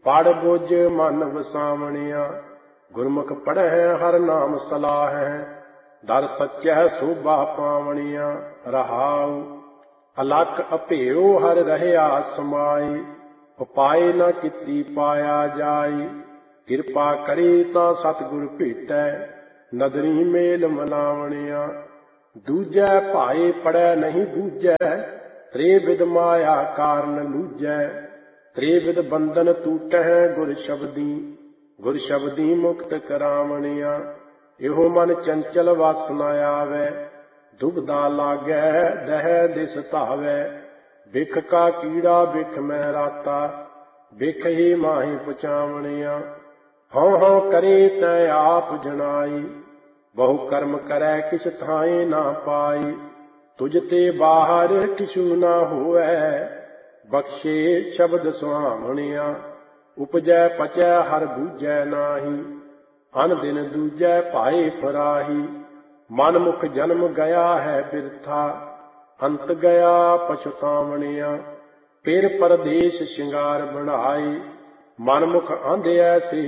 ਪੜ ਬੁਝ ਮਨ ਵਸਾਵਣਿਆ। ਗੁਰਮੁਖ ਪੜ੍ਹੈ ਹਰ ਨਾਮ ਸਲਾਹੈ। ਦਰ ਸੱਚੈ ਸੋਭਾ ਪਾਵਣੀਆਂ। ਰਹਾਉ ਅਲਖ ਅਭੇਉ ਹਰ ਰਹਿਆ ਸਮਾਈ। ਉਪਾਇ ਨ ਕੀਤੀ ਪਾਇਆ ਜਾਈ। ਕਿਰਪਾ ਕਰੀ ਤਾਂ ਸਤਿਗੁਰ ਭੇਟੈ। ਨਦਰੀ ਮੇਲ ਮਲਾਵਣਿਆ। ਦੂਜੈ ਭਾਏ ਪੜੈ ਨਹੀਂ ਬੂਝੈ। ਤ੍ਰੇ ਬਿਦ ਮਾਇਆ ਕਾਰਨ ਲੂਝੈ। ਤ੍ਰੇ ਬਿਦ ਬੰਧਨ ਟੂਟਹਿ ਗੁਰ ਸ਼ਬਦੀ। ਗੁਰ ਸ਼ਬਦੀ ਮੁਕਤ ਕਰਾਵਣਿਆ। ਇਹੋ ਮਨ ਚੰਚਲ ਵਸ ਨ ਆਵੈ। ਦੁਬਦਾ ਲਾਗੈ ਦਹਿ ਦਿਸ ਧਾਵੈ। ਬਿਖ ਕਾ ਕੀੜਾ ਬਿਖ ਮੈਂ ਰਾਤਾ। ਬਿਖ ਹੀ ਮਾਹੀ ਪੁਚਾਵਣਿਆ। ਹਉ ਹਉ ਕਰੇ ਤੈ ਆਪ ਜਣਾਈ। ਬਹੁ ਕਰਮ ਕਰੈ ਕਿਛ ਥਾਏ ਨਾ ਪਾਈ। ਤੁਝ ਤੇ ਬਾਹਰ ਕਿਛੂ ਨਾ ਹੋਵੈ। ਬਖਸ਼ੇ ਸ਼ਬਦ ਸੁਹਾਵਣਿਆ। ਉਪਜੈ ਪਚੈ ਹਰ ਬੂਝੈ ਨਾਹੀ। ਅਨ ਦਿਨ ਦੂਜੈ ਭਾਏ ਫਰਾਹੀ। ਮਨ ਮੁਖ ਜਨਮ ਗਿਆ ਹੈ ਬਿਰਥਾ। ਅੰਤ ਗਿਆ ਪਛਤਾਵਣਿਆ। ਫਿਰ ਪਰਦੇਸ ਸ਼ਿੰਗਾਰ ਬਣਾਈ। ਮਨ ਮੁਖ ਆਂਧਿਐ ਸੇ